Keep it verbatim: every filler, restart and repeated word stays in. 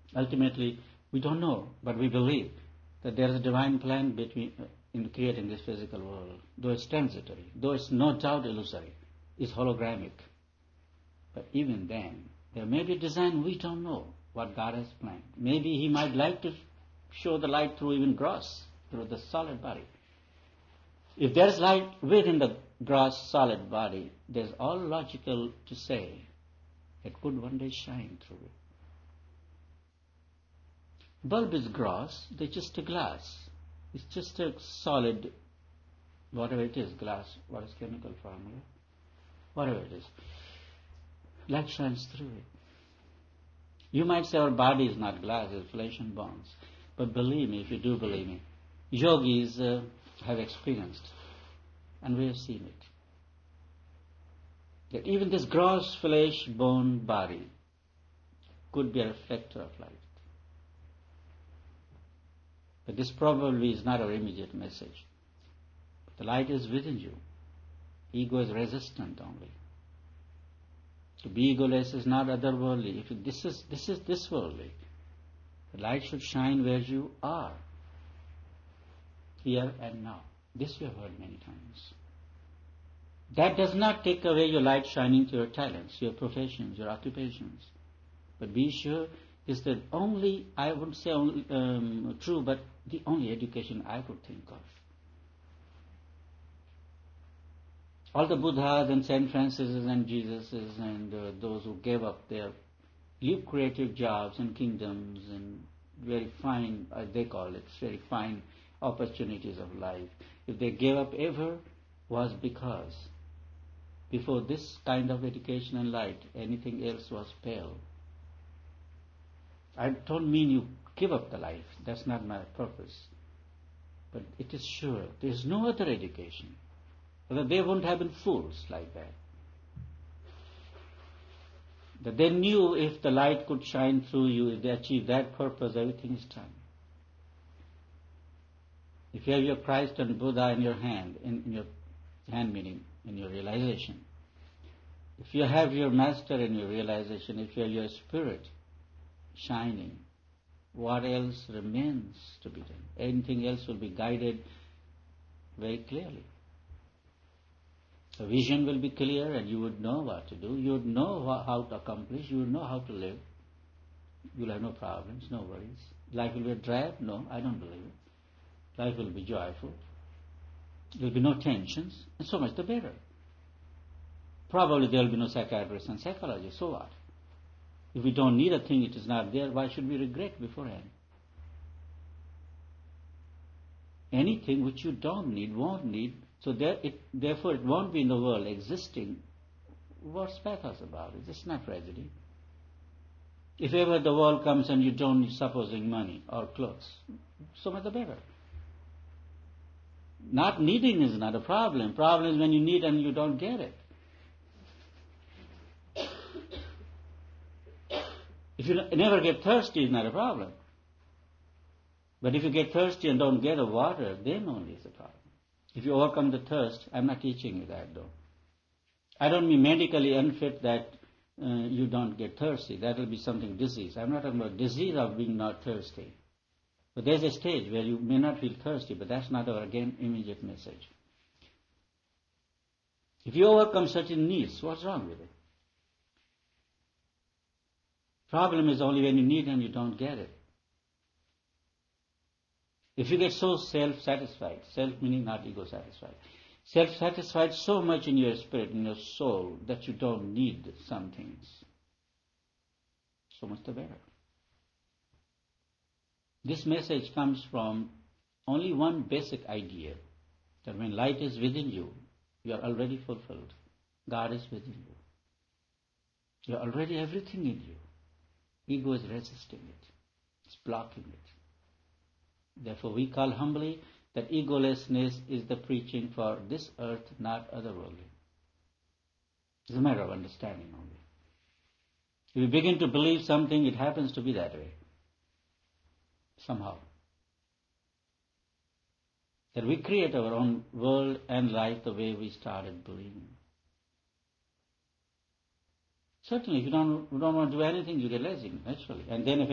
Ultimately, we don't know, but we believe that there is a divine plan between, uh, in creating this physical world, though it's transitory, though it's no doubt illusory, it's hologramic. But even then, there may be a design we don't know what God has planned. Maybe He might like to show the light through even grass, through the solid body. If there is light within the grass solid body, there's all logical to say it could one day shine through it. Bulb is grass, they're just a glass. It's just a solid, whatever it is, glass, what is chemical formula? Whatever it is. Light shines through it. You might say our body is not glass, it's flesh and bones. But believe me, if you do believe me, yogis uh, have experienced, and we have seen it, that even this gross flesh, bone body could be a reflector of light. But this probably is not our immediate message. The light is within you. Ego is resistant only. To be egoless is not otherworldly. If this is this is this worldly, the light should shine where you are, here and now. This we have heard many times. That does not take away your light shining to your talents, your professions, your occupations. But be sure is the only, I wouldn't say only, um, true, but the only education I could think of. All the Buddhas and Saint Francis and Jesuses and uh, those who gave up their lucrative jobs and kingdoms and very fine, uh, they call it, very fine opportunities of life, if they gave up ever, was because before this kind of education and light, anything else was pale. I don't mean you give up the life. That's not my purpose. But it is sure there is no other education. That they wouldn't have been fools like that. That they knew if the light could shine through you, if they achieve that purpose, everything is done. If you have your Christ and Buddha in your hand, in, in your hand meaning, in your realization, if you have your master in your realization, if you have your spirit shining, what else remains to be done? Anything else will be guided very clearly. The vision will be clear and you would know what to do. You would know how to accomplish. You would know how to live. You will have no problems, no worries. Life will be a drab? No, I don't believe it. Life will be joyful. There will be no tensions, and so much the better. Probably there will be no psychiatrists and psychologists, so what? If we don't need a thing, it is not there, why should we regret beforehand? Anything which you don't need, won't need, so there it, therefore it won't be in the world existing. What's pathos about it? It's not tragedy. If ever the world comes and you don't need, supposing, money or clothes, so much the better. Not needing is not a problem. Problem is when you need and you don't get it. If you never get thirsty, it's not a problem. But if you get thirsty and don't get the water, then only is a problem. If you overcome the thirst, I'm not teaching you that though. I don't mean medically unfit that uh, you don't get thirsty. That will be something disease. I'm not talking about disease of being not thirsty. But there's a stage where you may not feel thirsty, but that's not our, again, immediate message. If you overcome certain needs, what's wrong with it? Problem is only when you need and you don't get it. If you get so self-satisfied, self meaning not ego-satisfied, self-satisfied so much in your spirit, in your soul, that you don't need some things, so much the better. This message comes from only one basic idea, that when light is within you, you are already fulfilled. God is within you. You are already everything in you. Ego is resisting it. It's blocking it. Therefore, we call humbly that egolessness is the preaching for this earth, not otherworldly. It's a matter of understanding only. If you begin to believe something, it happens to be that way. Somehow. That we create our own world and life the way we started believing. Certainly, if you don't, you don't want to do anything, you get lazy, naturally. And then if